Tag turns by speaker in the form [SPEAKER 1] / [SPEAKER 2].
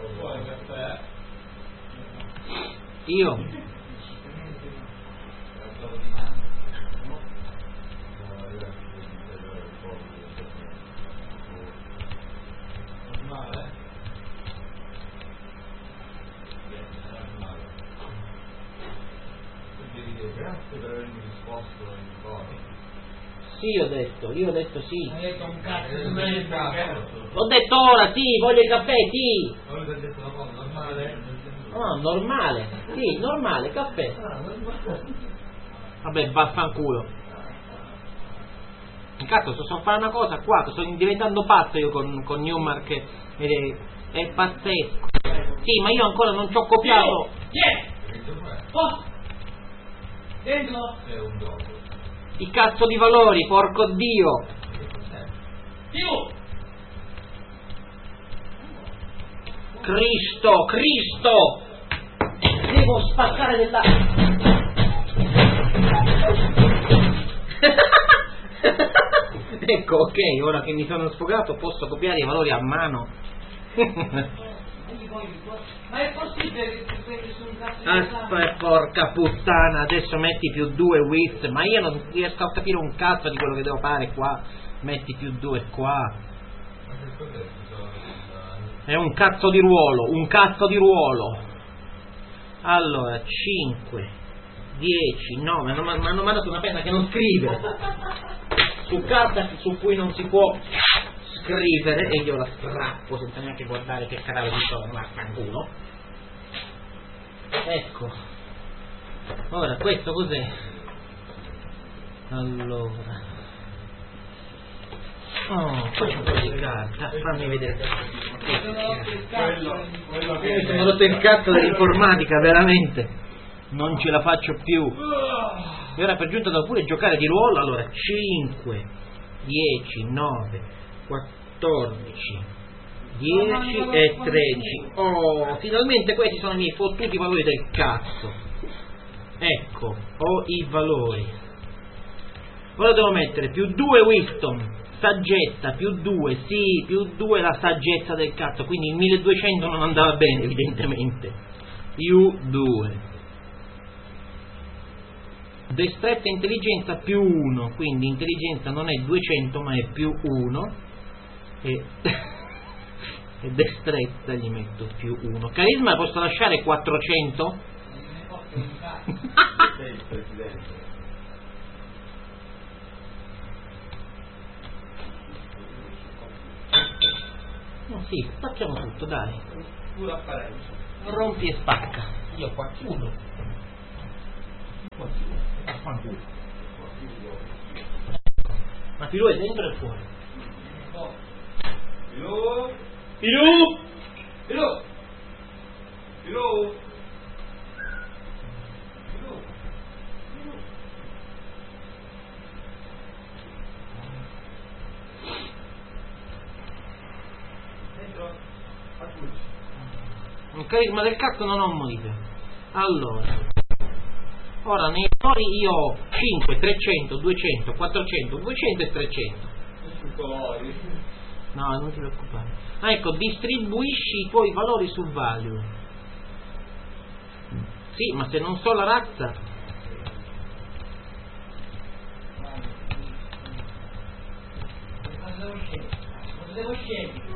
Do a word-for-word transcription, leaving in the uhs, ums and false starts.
[SPEAKER 1] Io
[SPEAKER 2] grazie per avermi risposto in cose.
[SPEAKER 1] sì, ho detto, io ho detto sì.
[SPEAKER 3] Hai detto un cazzo
[SPEAKER 2] Eh,
[SPEAKER 3] di
[SPEAKER 2] non è
[SPEAKER 3] me,
[SPEAKER 2] il caso.
[SPEAKER 1] L'ho detto ora, sì, voglio il caffè, sì.
[SPEAKER 2] Allora ti ho detto una cosa normale?
[SPEAKER 1] No, normale, sì, normale, caffè. Vabbè, vaffanculo. Cazzo, sto a fare una cosa qua, sto diventando pazzo io con, con Newmark, è, è, è pazzesco. Sì, ma io ancora non ci ho copiato.
[SPEAKER 3] Yeah. Oh. Dentro?
[SPEAKER 2] È un gioco.
[SPEAKER 1] I cazzo di valori, porco Dio.
[SPEAKER 3] Più.
[SPEAKER 1] Cristo, Cristo. Devo spaccare della... Ecco, ok, ora che mi sono sfogato posso copiare i valori a mano.
[SPEAKER 3] Ma è possibile che ti prendi su un cazzo di
[SPEAKER 1] Aspetta, porca puttana, adesso metti più due with, ma io non riesco a capire un cazzo di quello che devo fare qua. Metti più due qua.
[SPEAKER 2] Ma che cos'è?
[SPEAKER 1] È un cazzo di ruolo, un cazzo di ruolo. Allora, cinque, dieci, nove, ma mi hanno mandato una penna che non scrive. Su carta su cui non si può scrivere e io la strappo senza neanche guardare che cadavere di sono, vaffanculo. Ecco. Ora, questo cos'è? Allora. Oh, questo un po' di carta, fammi vedere.
[SPEAKER 2] Quello, quello che
[SPEAKER 1] Io mi sono rotto il cazzo dell'informatica, veramente. Non ce la faccio più. E ora per giunta devo pure giocare di ruolo. Allora, cinque, dieci, nove, quattordici, dieci e tredici. Oh, finalmente questi sono i miei fottuti valori del cazzo. Ecco, ho i valori. Ora devo mettere più due wisdom, saggezza, più due, sì, più due la saggezza del cazzo, quindi il milleduecento non andava bene evidentemente. Più due. Destrezza e intelligenza più uno, quindi intelligenza non è duecento ma è più uno e, e destrezza gli metto più uno. Carisma posso lasciare quattrocento?
[SPEAKER 2] sei il presidente.
[SPEAKER 1] No, sì, facciamo tutto, dai.
[SPEAKER 3] Pure apparenza.
[SPEAKER 1] Rompi e spacca.
[SPEAKER 3] Io qua chiudo. Qua chiudo. Affanculo.
[SPEAKER 1] Ma più è dentro e fuori.
[SPEAKER 2] Pilù!
[SPEAKER 1] Più!
[SPEAKER 2] Pilù! Pilù! Pilù! Dentro? Accucci.
[SPEAKER 1] Un carisma del cazzo non ho modifica. Allora. Ora nei valori io ho cinque, trecento, duecento, quattrocento, duecento e trecento.
[SPEAKER 2] Sul colori.
[SPEAKER 1] No, non ti preoccupare. Ah, ecco, distribuisci i tuoi valori sul value. Sì, ma se non so la razza.
[SPEAKER 3] Cosa devo scegliere? Cosa devo scegliere?